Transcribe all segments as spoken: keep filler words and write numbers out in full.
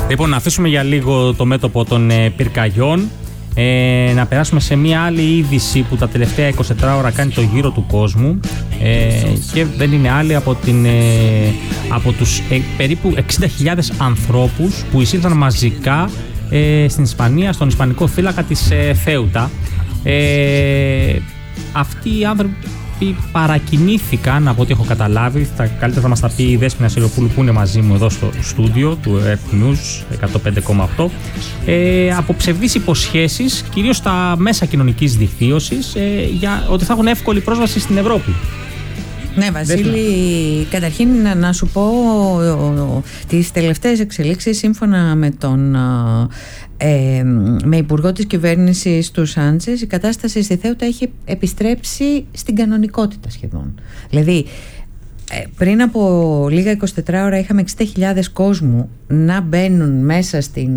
Λοιπόν, να αφήσουμε για λίγο το μέτωπο των ε, πυρκαγιών. Ε, να περάσουμε σε μια άλλη είδηση που τα τελευταία εικοσιτετρά ώρα κάνει το γύρο του κόσμου ε, και δεν είναι άλλη από, την, ε, από τους ε, περίπου εξήντα χιλιάδες ανθρώπους που εισήλθαν μαζικά ε, στην Ισπανία, στον Ισπανικό θύλακα της ε, Θέουτα. Ε, αυτοί οι άνθρωποι παρακινήθηκαν, από ό,τι έχω καταλάβει, θα, καλύτερα θα μας τα πει η Δέσποινα Σιριοπούλου που είναι μαζί μου εδώ στο στούντιο του Earth News εκατόν πέντε κόμμα οκτώ, ε, από ψευδείς υποσχέσεις, κυρίως στα μέσα κοινωνικής δικτύωσης, ε, για ότι θα έχουν εύκολη πρόσβαση στην Ευρώπη. Ναι, Βασίλη, καταρχήν να, να σου πω ο, ο, τις τελευταίες εξελίξεις σύμφωνα με τον ε, με υπουργό της κυβέρνησης του Σάντσες, η κατάσταση στη Θέουτα έχει επιστρέψει στην κανονικότητα σχεδόν. Δηλαδή, πριν από λίγα εικοσιτετρά ώρα είχαμε εξήντα χιλιάδες κόσμου να μπαίνουν μέσα στην,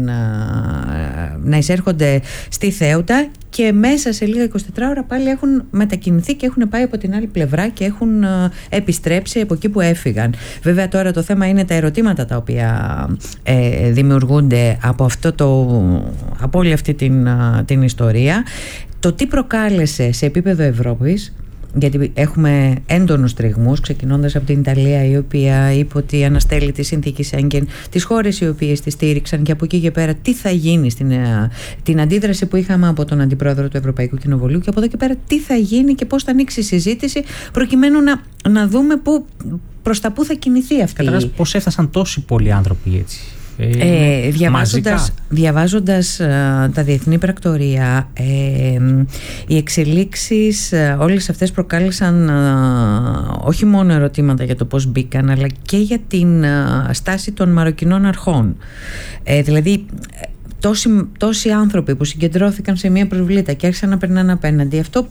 να εισέρχονται στη Θέουτα και μέσα σε λίγα εικοσιτετρά ώρα πάλι έχουν μετακινηθεί και έχουν πάει από την άλλη πλευρά και έχουν επιστρέψει από εκεί που έφυγαν. Βέβαια τώρα το θέμα είναι τα ερωτήματα τα οποία ε, δημιουργούνται από, αυτό το, από όλη αυτή την, την ιστορία. Το τι προκάλεσε σε επίπεδο Ευρώπης, γιατί έχουμε έντονους τριγμούς, ξεκινώντας από την Ιταλία, η οποία είπε ότι αναστέλει τη συνθήκη Σέγγεν, τις χώρες οι οποίες τη στήριξαν, και από εκεί και πέρα τι θα γίνει στην την αντίδραση που είχαμε από τον Αντιπρόεδρο του Ευρωπαϊκού Κοινοβουλίου, και από εδώ και πέρα τι θα γίνει και πώς θα ανοίξει η συζήτηση, προκειμένου να, να δούμε που, προς τα πού θα κινηθεί αυτή. Καταρχάς, πώς έφτασαν τόσοι πολλοί άνθρωποι έτσι. Ε, διαβάζοντας διαβάζοντας uh, τα διεθνή πρακτορία, ε, οι εξελίξεις uh, όλες αυτές προκάλεσαν uh, όχι μόνο ερωτήματα για το πώς μπήκαν, αλλά και για την uh, στάση των μαροκινών αρχών. Ε, δηλαδή τόσοι, τόσοι άνθρωποι που συγκεντρώθηκαν σε μια προβλήτα και άρχισαν να περνάνε απέναντι, αυτό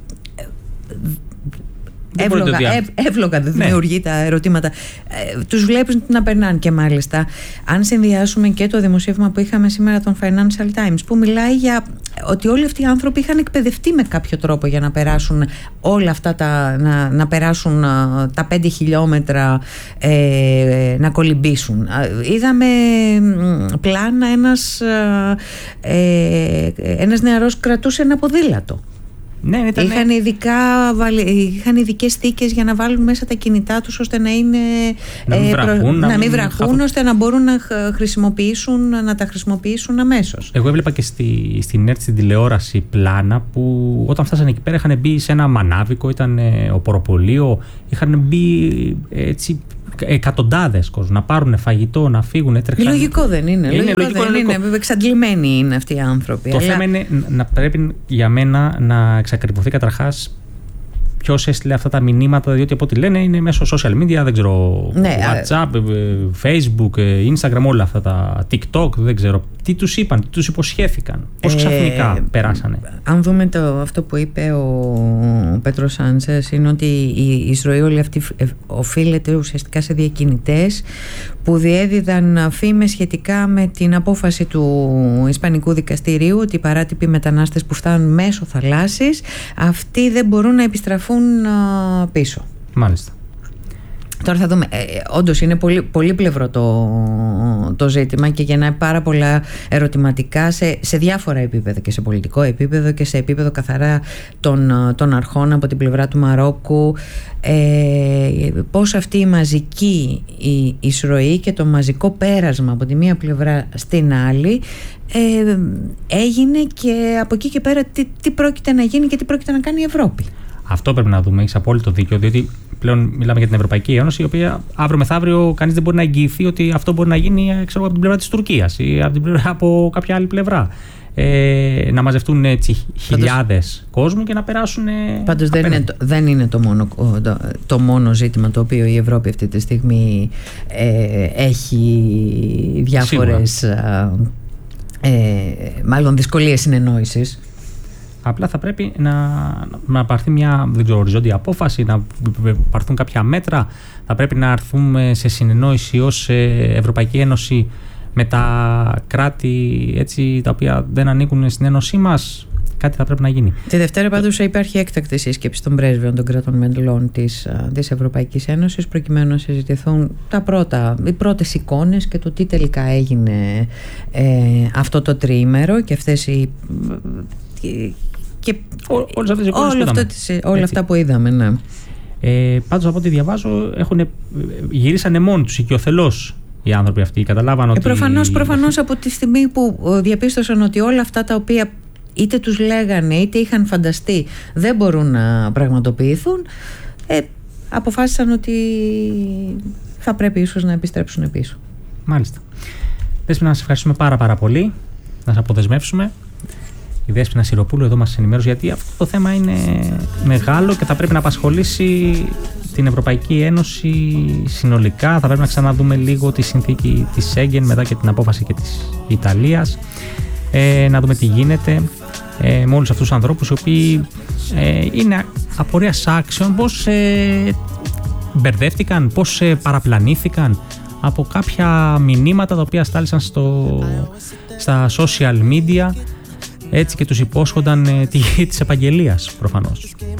Εύλογα, ευ, εύλογα δεν ναι. δημιουργεί τα ερωτήματα. Ε, τους βλέπεις να περνάνε. Και μάλιστα, αν συνδυάσουμε και το δημοσίευμα που είχαμε σήμερα των Financial Times, που μιλάει για ότι όλοι αυτοί οι άνθρωποι είχαν εκπαιδευτεί με κάποιο τρόπο για να περάσουν όλα αυτά τα, να, να περάσουν α, τα πέντε χιλιόμετρα, ε, να κολυμπήσουν. Είδαμε πλάνα ένας, ε, ένας νεαρός κρατούσε ένα ποδήλατο. Ναι, ήταν... είχαν, ειδικά, είχαν ειδικές θήκες για να βάλουν μέσα τα κινητά τους ώστε να είναι να μην βραχούν, προ... να να μην βραχούν χάθουν... ώστε να μπορούν να χρησιμοποιήσουν, να τα χρησιμοποιήσουν αμέσως. Εγώ έβλεπα και στη, στην ΕΡΤ στην τηλεόραση πλάνα που όταν φτάσανε εκεί πέρα είχαν μπει σε ένα μανάβικο, ήταν ε, οποροπολείο, είχαν μπει έτσι εκατοντάδες κόσμου να πάρουν φαγητό, να φύγουν, έτρεξαν. Λογικό δεν είναι. είναι λογικό, λογικό δεν είναι. είναι. Εξαντλημένοι είναι αυτοί οι άνθρωποι. Το αλλά... θέμα είναι να πρέπει για μένα να εξακριβωθεί καταρχάς ποιος έστειλε αυτά τα μηνύματα, διότι από ό,τι λένε είναι μέσω social media, δεν ξέρω, ναι, WhatsApp, Facebook, Instagram, όλα αυτά τα TikTok, δεν ξέρω. Τι τους είπαν, τι τους υποσχέθηκαν, πώς ξαφνικά ε, περάσανε. Αν δούμε το, αυτό που είπε ο Πέτρος Σάντσες, είναι ότι η εισρωή όλη αυτή οφείλεται ουσιαστικά σε διακινητές που διέδιδαν φήμες σχετικά με την απόφαση του Ισπανικού Δικαστηρίου ότι οι παράτυποι μετανάστες που φτάνουν μέσω θαλάσσης, αυτοί δεν μπορούν να επιστραφούν πίσω. Μάλιστα. Τώρα θα δούμε. Ε, όντως είναι πολύ, πολύ πλευρό το, το ζήτημα και γεννάει πάρα πολλά ερωτηματικά σε, σε διάφορα επίπεδα, και σε πολιτικό επίπεδο και σε επίπεδο καθαρά των, των αρχών από την πλευρά του Μαρόκου. Ε, πώς αυτή η μαζική η εισρωή και το μαζικό πέρασμα από τη μία πλευρά στην άλλη ε, έγινε, και από εκεί και πέρα τι, τι πρόκειται να γίνει και τι πρόκειται να κάνει η Ευρώπη. Αυτό πρέπει να δούμε, έχεις απόλυτο δίκιο, διότι πλέον μιλάμε για την Ευρωπαϊκή Ένωση, η οποία αύριο μεθαύριο κανείς δεν μπορεί να εγγυηθεί ότι αυτό μπορεί να γίνει, ξέρω, από την πλευρά της Τουρκίας ή από, την πλευρά, από κάποια άλλη πλευρά. Ε, να μαζευτούν έτσι χιλιάδες κόσμου και να περάσουν. Πάντως δεν είναι, το, δεν είναι το μόνο, το, το μόνο ζήτημα το οποίο η Ευρώπη αυτή τη στιγμή ε, έχει διάφορες ε, μάλλον δυσκολίες συνεννόησης. Απλά θα πρέπει να, να πάρθει μια, δεν ξέρω, οριζόντια απόφαση, να πάρθουν κάποια μέτρα. Θα πρέπει να έρθουμε σε συνεννόηση ως Ευρωπαϊκή Ένωση με τα κράτη έτσι, τα οποία δεν ανήκουν στην Ένωσή μας. κάτι θα πρέπει να γίνει. Τη Δευτέρα πάντως υπάρχει έκτακτη σύσκεψη των πρέσβεων των κρατών μελών της, της Ευρωπαϊκής Ένωσης, προκειμένου να συζητηθούν τα πρώτα, οι πρώτες εικόνες και το τι τελικά έγινε ε, αυτό το τριήμερο και αυτές οι... Και όλες αυτές οι εικόνες όλα, αυτά, τις, όλα αυτά που είδαμε, ναι. Ε, πάντως από ό,τι διαβάζω έχουν, γυρίσανε μόνοι τους οικειοθελώς οι άνθρωποι αυτοί, καταλάβαν ότι... Ε, προφανώς, προφανώς από τη στιγμή που διαπίστωσαν ότι όλα αυτά τα οποία είτε τους λέγανε είτε είχαν φανταστεί δεν μπορούν να πραγματοποιηθούν, ε, αποφάσισαν ότι θα πρέπει ίσως να επιστρέψουν πίσω. Μάλιστα. Δέσποινα, να σας ευχαριστούμε πάρα πάρα πολύ, να σας αποδεσμεύσουμε. Η Δέσποινα Σιροπούλου εδώ μας ενημέρωσε, γιατί αυτό το θέμα είναι μεγάλο και θα πρέπει να απασχολήσει την Ευρωπαϊκή Ένωση συνολικά. Θα πρέπει να ξαναδούμε λίγο τη συνθήκη της Σέγγεν μετά και την απόφαση και της Ιταλίας, ε, να δούμε τι γίνεται ε, με όλους αυτούς τους ανθρώπους οι οποίοι ε, είναι απορίας άξιων, πώς ε, μπερδεύτηκαν, πώς ε, παραπλανήθηκαν από κάποια μηνύματα τα οποία στάλησαν στο, στα social media, έτσι, και τους υπόσχονταν ε, τη γη της επαγγελίας προφανώς.